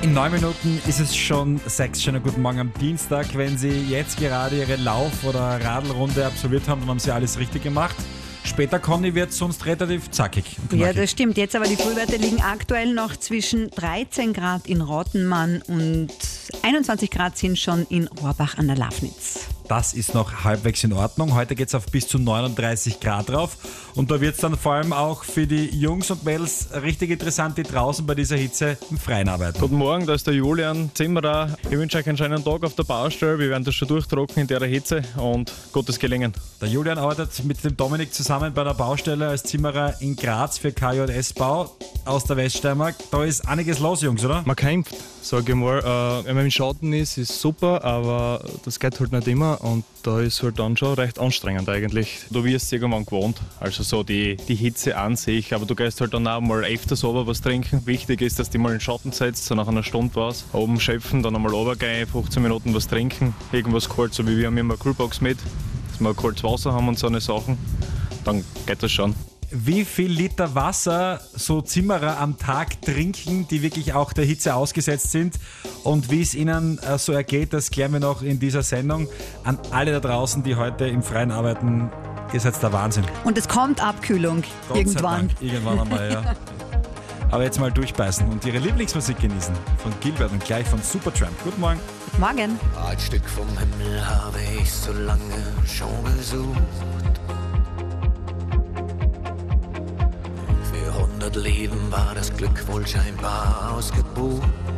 In 9 Minuten ist es schon 6. Schönen guten Morgen am Dienstag. Wenn Sie jetzt gerade Ihre Lauf- oder Radlrunde absolviert haben, dann haben Sie alles richtig gemacht. Später, Conny, wird es sonst relativ zackig. Ja, das stimmt. Jetzt aber die Frühwerte liegen aktuell noch zwischen 13 Grad in Rottenmann und 21 Grad sind schon in Rohrbach an der Lafnitz. Das ist noch halbwegs in Ordnung. Heute geht es auf bis zu 39 Grad drauf. Und da wird es dann vor allem auch für die Jungs und Mädels richtig interessant, die draußen bei dieser Hitze im Freien arbeiten. Guten Morgen, da ist der Julian Zimmerer. Ich wünsche euch einen schönen Tag auf der Baustelle. Wir werden das schon durchtrocken in der Hitze und Gottes Gelingen. Der Julian arbeitet mit dem Dominik zusammen bei der Baustelle als Zimmerer in Graz für KJS Bau aus der Weststeiermark. Da ist einiges los, Jungs, oder? Man kämpft, sage ich mal. Wenn man im Schatten ist super, aber das geht halt nicht immer und da ist halt dann schon recht anstrengend eigentlich. Du wirst irgendwann gewohnt, also so die Hitze an sich, aber du gehst halt dann auch mal öfters runter was trinken. Wichtig ist, dass du mal in den Schatten setzt, so nach einer Stunde was, oben schöpfen, dann einmal runtergehen, 15 Minuten was trinken, irgendwas kalt, so wie wir haben immer eine Kühlbox mit, dass wir kaltes Wasser haben und so eine Sachen, dann geht das schon. Wie viel Liter Wasser so Zimmerer am Tag trinken, die wirklich auch der Hitze ausgesetzt sind, und wie es ihnen so ergeht, das klären wir noch in dieser Sendung. An alle da draußen, die heute im Freien arbeiten, ihr seid der Wahnsinn. Und es kommt Abkühlung Gott irgendwann. Sei Dank. Irgendwann einmal, ja. Aber jetzt mal durchbeißen und ihre Lieblingsmusik genießen. Von Gilbert und gleich von Supertramp. Guten Morgen. Morgen. Ein Stück vom Himmel habe ich so lange schon gesucht. Für 100 Leben war das Glück wohl scheinbar ausgebucht.